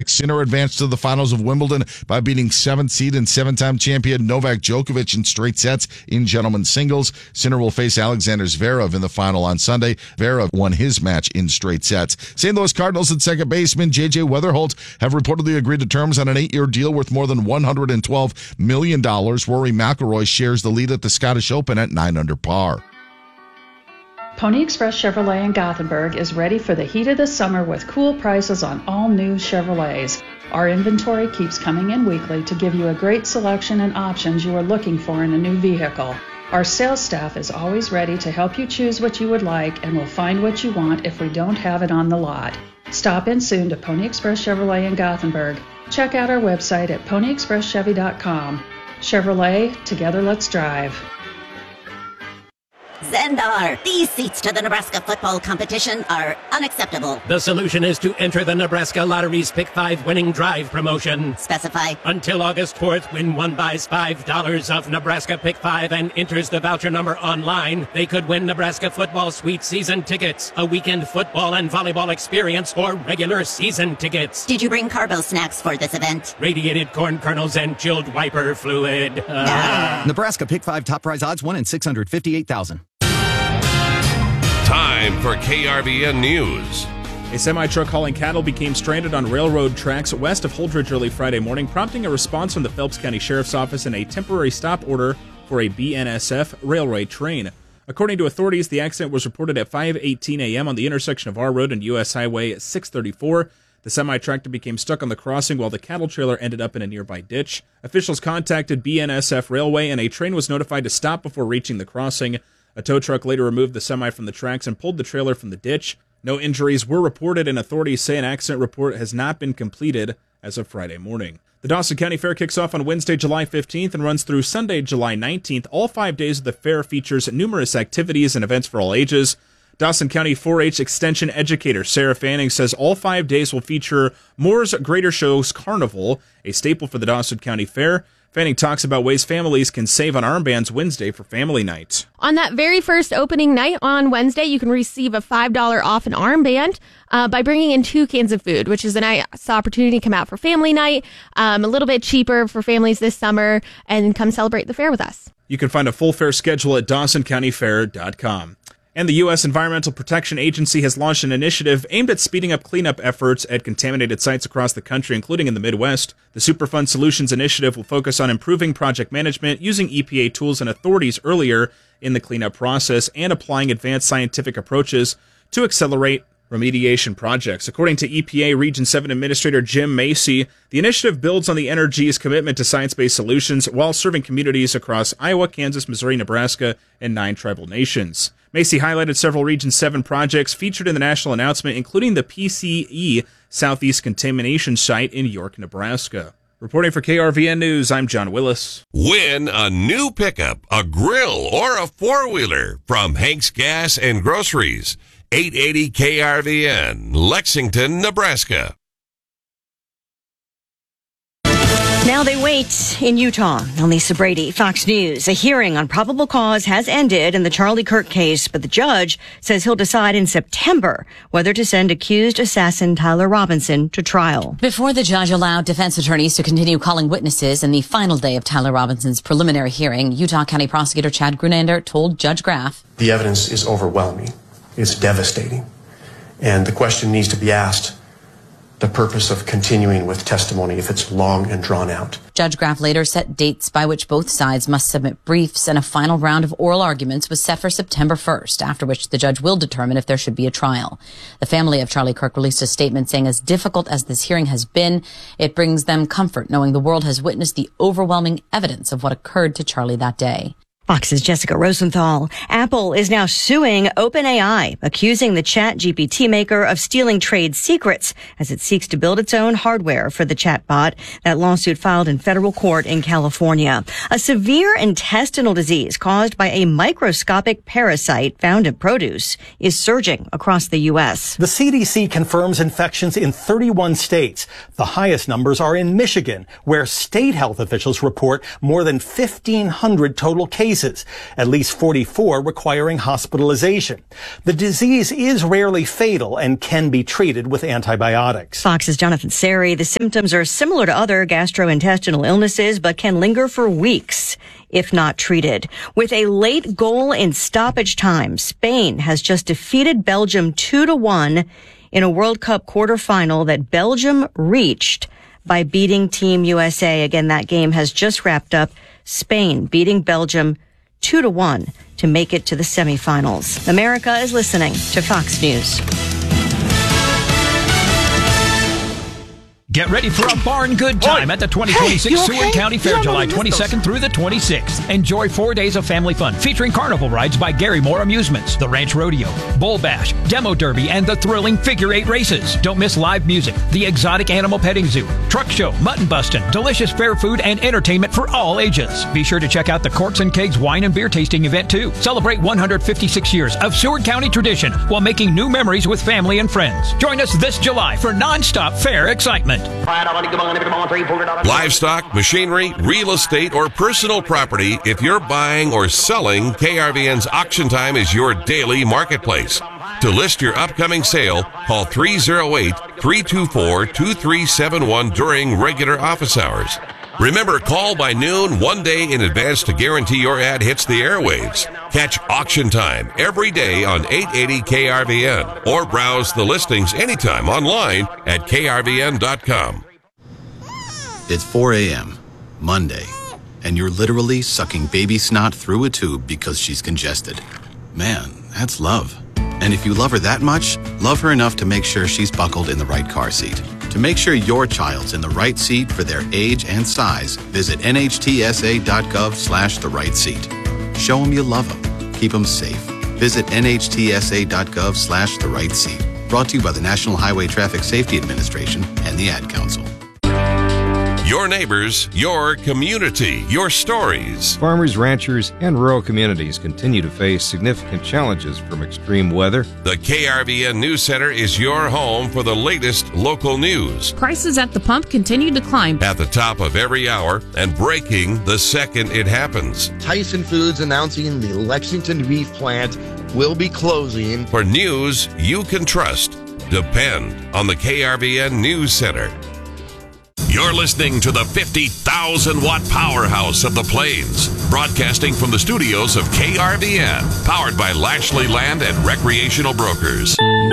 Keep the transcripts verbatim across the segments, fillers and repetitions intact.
Sinner advanced to the finals of Wimbledon by beating seventh seed and seven-time champion Novak Djokovic in straight sets in gentlemen's singles. Sinner will face Alexander Zverev in the final on Sunday. Zverev won his match in straight sets. Saint Louis Cardinals and second baseman J J Weatherholt have reportedly agreed to terms on an eight-year deal worth more than one hundred twelve million dollars. Rory McIlroy shares the lead at the Scottish Open at nine under par. Pony Express Chevrolet in Gothenburg is ready for the heat of the summer with cool prices on all new Chevrolets. Our inventory keeps coming in weekly to give you a great selection and options you are looking for in a new vehicle. Our sales staff is always ready to help you choose what you would like and will find what you want if we don't have it on the lot. Stop in soon to Pony Express Chevrolet in Gothenburg. Check out our website at pony express chevy dot com. Chevrolet, together let's drive. Zendar, these seats to the Nebraska football competition are unacceptable. The solution is to enter the Nebraska Lottery's Pick five Winning Drive promotion. Specify. Until August fourth, when one buys five dollars of Nebraska Pick five and enters the voucher number online, they could win Nebraska football sweet season tickets, a weekend football and volleyball experience, or regular season tickets. Did you bring carbo snacks for this event? Radiated corn kernels and chilled wiper fluid. Ah. Nebraska Pick five top prize odds one in six hundred fifty-eight thousand. Time for K R V N News. A semi-truck hauling cattle became stranded on railroad tracks west of Holdridge early Friday morning, prompting a response from the Phelps County Sheriff's Office and a temporary stop order for a B N S F railway train. According to authorities, the accident was reported at five eighteen a.m. on the intersection of R Road and U S Highway six thirty-four. The semi-tractor became stuck on the crossing while the cattle trailer ended up in a nearby ditch. Officials contacted B N S F Railway and a train was notified to stop before reaching the crossing. A tow truck later removed the semi from the tracks and pulled the trailer from the ditch. No injuries were reported, and authorities say an accident report has not been completed as of Friday morning. The Dawson County Fair kicks off on Wednesday, July fifteenth and runs through Sunday, July nineteenth. All five days of the fair features numerous activities and events for all ages. Dawson County four H Extension educator Sarah Fanning says all five days will feature Moore's Greater Shows Carnival, a staple for the Dawson County Fair. Fanning talks about ways families can save on armbands Wednesday for family night. On that very first opening night on Wednesday, you can receive a five dollars off an armband uh, by bringing in two cans of food, which is a nice opportunity to come out for family night, um, a little bit cheaper for families this summer, and come celebrate the fair with us. You can find a full fair schedule at dawson county fair dot com. And the U S Environmental Protection Agency has launched an initiative aimed at speeding up cleanup efforts at contaminated sites across the country, including in the Midwest. The Superfund Solutions Initiative will focus on improving project management, using E P A tools and authorities earlier in the cleanup process, and applying advanced scientific approaches to accelerate remediation projects. According to E P A Region seven Administrator Jim Macy, the initiative builds on the N R G's commitment to science-based solutions while serving communities across Iowa, Kansas, Missouri, Nebraska, and nine tribal nations. Macy highlighted several Region seven projects featured in the national announcement, including the P C E Southeast Contamination Site in York, Nebraska. Reporting for K R V N News, I'm John Willis. Win a new pickup, a grill, or a four-wheeler from Hank's Gas and Groceries. eight eighty K R V N, Lexington, Nebraska. Now they wait in Utah. I'm Lisa Brady, Fox News. A hearing on probable cause has ended in the Charlie Kirk case, but the judge says he'll decide in September whether to send accused assassin Tyler Robinson to trial. Before the judge allowed defense attorneys to continue calling witnesses in the final day of Tyler Robinson's preliminary hearing, Utah County Prosecutor Chad Grunander told Judge Graff, "The evidence is overwhelming. It's devastating. And the question needs to be asked, the purpose of continuing with testimony if it's long and drawn out." Judge Graff later set dates by which both sides must submit briefs, and a final round of oral arguments was set for September first, after which the judge will determine if there should be a trial. The family of Charlie Kirk released a statement saying, as difficult as this hearing has been, it brings them comfort knowing the world has witnessed the overwhelming evidence of what occurred to Charlie that day. Fox's Jessica Rosenthal. Apple is now suing OpenAI, accusing the ChatGPT maker of stealing trade secrets as it seeks to build its own hardware for the chatbot. That lawsuit filed in federal court in California. A severe intestinal disease caused by a microscopic parasite found in produce is surging across the U S. The C D C confirms infections in thirty-one states. The highest numbers are in Michigan, where state health officials report more than fifteen hundred total cases. cases, at least forty-four requiring hospitalization. The disease is rarely fatal and can be treated with antibiotics. Fox's Jonathan Seri. The symptoms are similar to other gastrointestinal illnesses, but can linger for weeks if not treated. With a late goal in stoppage time, Spain has just defeated Belgium two to one in a World Cup quarterfinal that Belgium reached by beating Team U S A. Again, that game has just wrapped up. Spain beating Belgium two to one to make it to the semifinals. America is listening to Fox News. Get ready for a barn good time at the twenty twenty-six Hey, okay? Seward County Fair, No, no, July no, twenty-second through the twenty-sixth. Enjoy four days of family fun featuring carnival rides by Gary Moore Amusements, the Ranch Rodeo, Bull Bash, Demo Derby, and the thrilling figure eight races. Don't miss live music, the exotic animal petting zoo, truck show, mutton busting, delicious fair food, and entertainment for all ages. Be sure to check out the Corks and Kegs wine and beer tasting event too. Celebrate one hundred fifty-six years of Seward County tradition while making new memories with family and friends. Join us this July for non-stop fair excitement. Livestock, machinery, real estate, or personal property, if you're buying or selling, K R V N's Auction Time is your daily marketplace. To list your upcoming sale, call three oh eight, three two four, two three seven one during regular office hours. Remember, call by noon one day in advance to guarantee your ad hits the airwaves. Catch Auction Time every day on eight eighty K R V N or browse the listings anytime online at K R V N dot com. It's four a.m., Monday, and you're literally sucking baby snot through a tube because she's congested. Man, that's love. And if you love her that much, love her enough to make sure she's buckled in the right car seat. To make sure your child's in the right seat for their age and size, visit N H T S A dot gov slash the right seat. Show them you love them. Keep them safe. Visit N H T S A dot gov slash the right seat. Brought to you by the National Highway Traffic Safety Administration and the Ad Council. Your neighbors, your community, your stories. Farmers, ranchers, and rural communities continue to face significant challenges from extreme weather. The K R V N News Center is your home for the latest local news. Prices at the pump continue to climb. At the top of every hour and breaking the second it happens. Tyson Foods announcing the Lexington beef plant will be closing. For news you can trust, depend on the K R V N News Center. You're listening to the fifty thousand watt powerhouse of the Plains, broadcasting from the studios of K R V N, powered by Lashley Land and Recreational Brokers.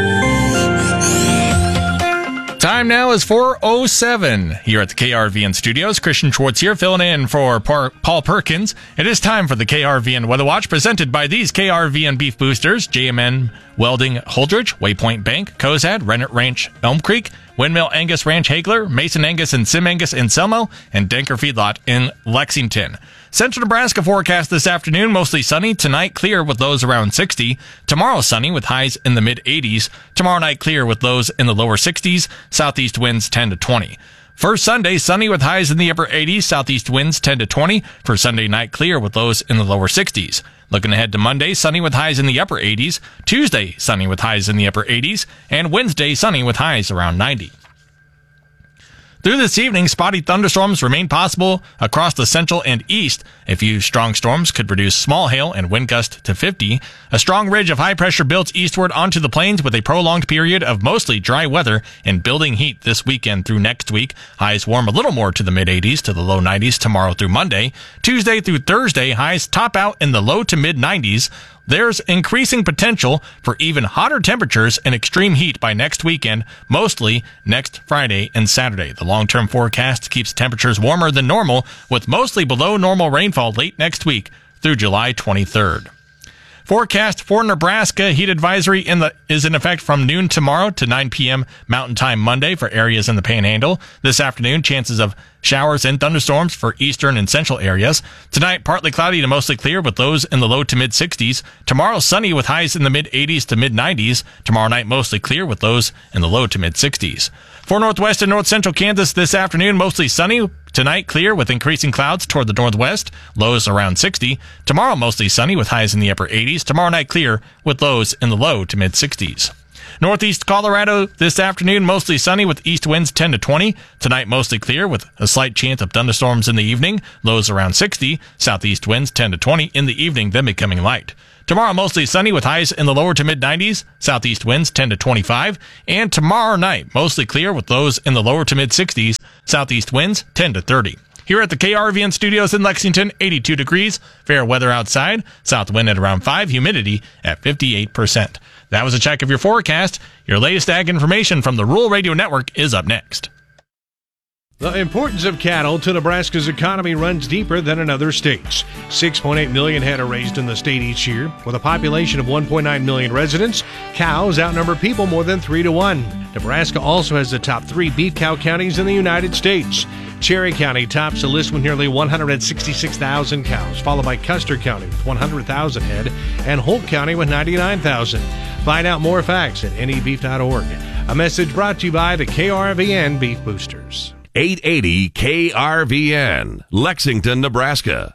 Time now is four oh seven here at the K R V N studios. Christian Schwartz here, filling in for Paul Perkins. It is time for the K R V N Weather Watch, presented by these K R V N beef boosters: J M N Welding Holdridge, Waypoint Bank, Cozad, Rennet Ranch Elm Creek, Windmill Angus Ranch Hagler, Mason Angus and Sim Angus in Selmo, and Denker Feedlot in Lexington. Central Nebraska forecast this afternoon, mostly sunny. Tonight, clear with lows around sixty. Tomorrow, sunny with highs in the mid-eighties. Tomorrow night, clear with lows in the lower sixties. Southeast winds ten to twenty. For Sunday, sunny with highs in the upper eighties. Southeast winds ten to twenty. For Sunday night, clear with lows in the lower sixties. Looking ahead to Monday, sunny with highs in the upper eighties. Tuesday, sunny with highs in the upper eighties. And Wednesday, sunny with highs around ninety. Through this evening, spotty thunderstorms remain possible across the central and east. A few strong storms could produce small hail and wind gust to fifty. A strong ridge of high pressure builds eastward onto the plains with a prolonged period of mostly dry weather and building heat this weekend through next week. Highs warm a little more to the mid eighties to the low nineties tomorrow through Monday. Tuesday through Thursday, highs top out in the low to mid nineties. There's increasing potential for even hotter temperatures and extreme heat by next weekend, mostly next Friday and Saturday. The long-term forecast keeps temperatures warmer than normal, with mostly below normal rainfall late next week through July twenty-third. Forecast for Nebraska, heat advisory in the is in effect from noon tomorrow to nine p.m. Mountain Time Monday for areas in the Panhandle. This afternoon, chances of showers and thunderstorms for eastern and central areas. Tonight, partly cloudy to mostly clear with lows in the low to mid sixties. Tomorrow, sunny with highs in the mid eighties to mid nineties. Tomorrow night, mostly clear with lows in the low to mid sixties. For northwest and north central Kansas this afternoon, mostly sunny. Tonight, clear with increasing clouds toward the northwest, lows around sixty. Tomorrow, mostly sunny with highs in the upper eighties. Tomorrow night, clear with lows in the low to mid sixties. Northeast Colorado this afternoon, mostly sunny with east winds ten to twenty. Tonight, mostly clear with a slight chance of thunderstorms in the evening. Lows around sixty. Southeast winds ten to twenty in the evening, then becoming light. Tomorrow, mostly sunny with highs in the lower to mid nineties. Southeast winds ten to twenty-five. And tomorrow night, mostly clear with lows in the lower to mid sixties. Southeast winds ten to thirty. Here at the K R V N studios in Lexington, eighty-two degrees. Fair weather outside. South wind at around five. Humidity at fifty-eight percent. That was a check of your forecast. Your latest ag information from the Rural Radio Network is up next. The importance of cattle to Nebraska's economy runs deeper than in other states. six point eight million head are raised in the state each year. With a population of one point nine million residents, cows outnumber people more than three to one. Nebraska also has the top three beef cow counties in the United States. Cherry County tops the list with nearly one hundred sixty-six thousand cows, followed by Custer County with one hundred thousand head and Holt County with ninety-nine thousand. Find out more facts at N E beef dot org. A message brought to you by the K R V N Beef Boosters. eight eighty K R V N, Lexington, Nebraska.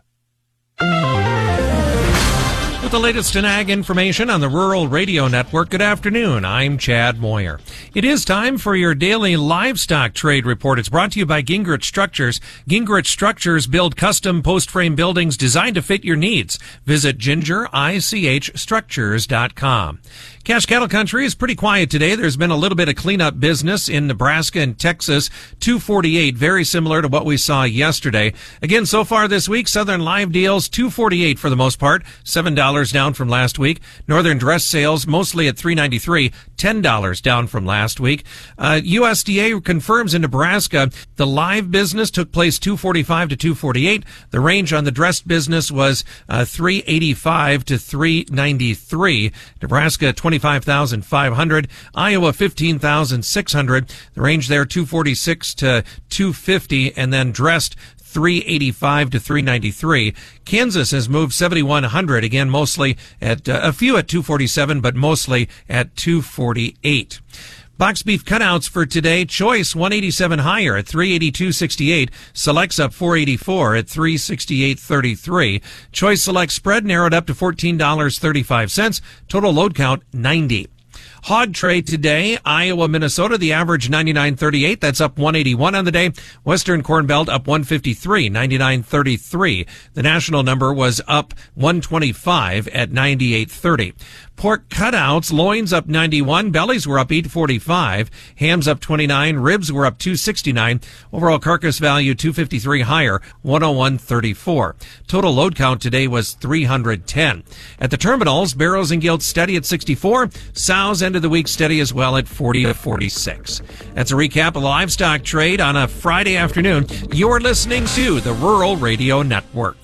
With the latest in ag information on the Rural Radio Network, good afternoon. I'm Chad Moyer. It is time for your daily livestock trade report. It's brought to you by Gingrich Structures. Gingrich Structures build custom post-frame buildings designed to fit your needs. Visit ginger ich structures dot com. Cash cattle country is pretty quiet today. There's been a little bit of cleanup business in Nebraska and Texas. two forty-eight, very similar to what we saw yesterday. Again, so far this week, Southern live deals, two forty-eight for the most part, seven dollars down from last week. Northern dress sales, mostly at three ninety-three, ten dollars down from last week. Uh, U S D A confirms in Nebraska the live business took place two forty-five to two forty-eight. The range on the dressed business was uh, three eighty-five to three ninety-three. Nebraska, twenty-five thousand five hundred. Iowa, fifteen thousand six hundred. The range there, two forty-six to two fifty, and then dressed three eighty-five to three ninety-three. Kansas has moved seventy-one hundred, again mostly at uh, a few at two forty-seven, but mostly at two forty-eight. Box beef cutouts for today. Choice one eighty-seven higher at three eighty-two sixty-eight. Select's up four eighty-four at three sixty-eight thirty-three. Choice Select spread narrowed up to fourteen dollars and thirty-five cents. Total load count ninety. Hog trade today, Iowa, Minnesota, the average ninety-nine thirty-eight. That's up one eighty-one on the day. Western Corn Belt up one fifty-three, ninety-nine thirty-three. The national number was up one twenty-five at ninety-eight thirty. Pork cutouts, loins up ninety-one, bellies were up eight forty-five, hams up twenty-nine, ribs were up two sixty-nine. Overall carcass value two fifty-three higher, one oh one thirty-four. Total load count today was three hundred ten. At the terminals, barrows and gilts steady at sixty-four, sows end of the week steady as well at forty to forty-six. That's a recap of the livestock trade on a Friday afternoon. You're listening to the Rural Radio Network.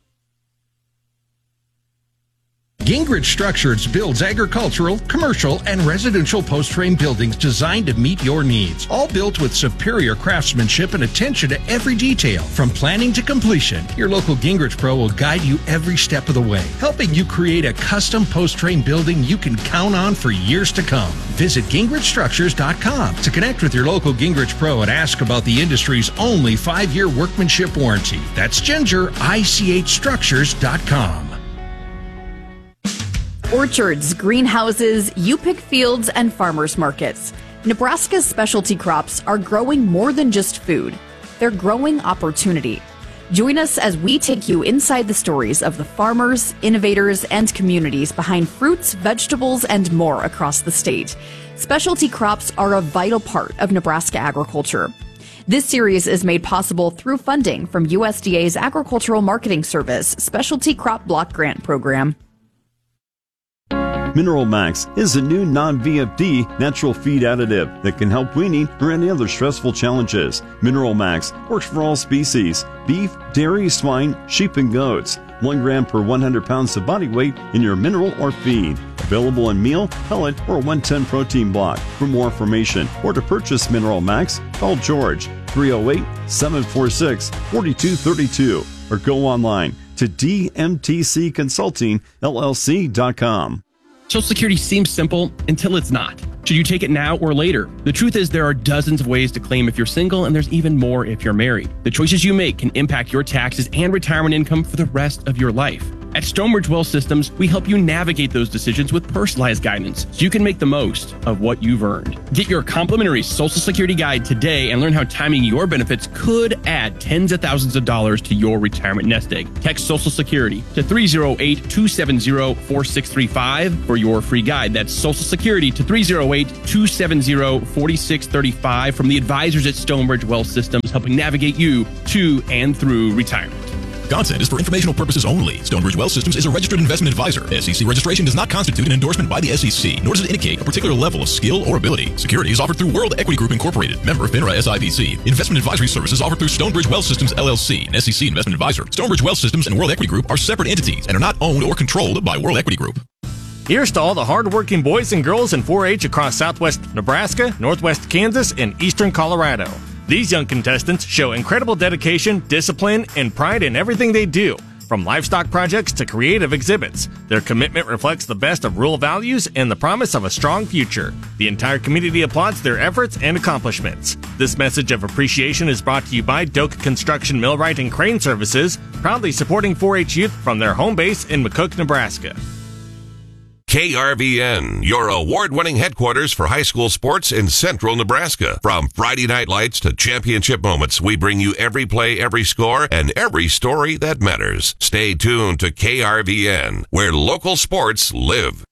Gingrich Structures builds agricultural, commercial, and residential post-frame buildings designed to meet your needs. All built with superior craftsmanship and attention to every detail. From planning to completion, your local Gingrich Pro will guide you every step of the way, helping you create a custom post-frame building you can count on for years to come. Visit gingrich structures dot com to connect with your local Gingrich Pro and ask about the industry's only five-year workmanship warranty. That's ginger ich structures dot com. Orchards, greenhouses, U-Pick fields, and farmers markets. Nebraska's specialty crops are growing more than just food. They're growing opportunity. Join us as we take you inside the stories of the farmers, innovators, and communities behind fruits, vegetables, and more across the state. Specialty crops are a vital part of Nebraska agriculture. This series is made possible through funding from U S D A's Agricultural Marketing Service Specialty Crop Block Grant Program. Mineral Max is a new non-V F D natural feed additive that can help weaning or any other stressful challenges. Mineral Max works for all species: beef, dairy, swine, sheep, and goats. One gram per one hundred pounds of body weight in your mineral or feed. Available in meal, pellet, or one ten protein block. For more information or to purchase Mineral Max, call George three oh eight, seven four six, four two three two or go online to d m t c consulting l l c dot com. Social Security seems simple until it's not. Should you take it now or later? The truth is there are dozens of ways to claim if you're single, and there's even more if you're married. The choices you make can impact your taxes and retirement income for the rest of your life. At At Stonebridge Well Systems, we help you navigate those decisions with personalized guidance so you can make the most of what you've earned. Get your complimentary Social Security guide today and learn how timing your benefits could add tens of thousands of dollars to your retirement nest egg. Text Social Security to three oh eight, two seven oh, four six three five for your free guide. That's Social Security to three oh eight, two seven oh, four six three five from the advisors at Stonebridge Well Systems, helping navigate you to and through retirement. Content is for informational purposes only. Stonebridge Well Systems is a registered investment advisor. S E C registration does not constitute an endorsement by the S E C, nor does it indicate a particular level of skill or ability. Securities offered through World Equity Group Incorporated, member of FINRA S I P C. Investment advisory services offered through Stonebridge Well Systems L L C, an S E C investment advisor. Stonebridge Well Systems and World Equity Group are separate entities and are not owned or controlled by World Equity Group. Here's to all the hardworking boys and girls in four H across southwest Nebraska, northwest Kansas, and eastern Colorado. These young contestants show incredible dedication, discipline, and pride in everything they do. From livestock projects to creative exhibits, their commitment reflects the best of rural values and the promise of a strong future. The entire community applauds their efforts and accomplishments. This message of appreciation is brought to you by Doak Construction Millwright and Crane Services, proudly supporting four H youth from their home base in McCook, Nebraska. K R V N, your award-winning headquarters for high school sports in central Nebraska. From Friday night lights to championship moments, we bring you every play, every score, and every story that matters. Stay tuned to K R V N, where local sports live.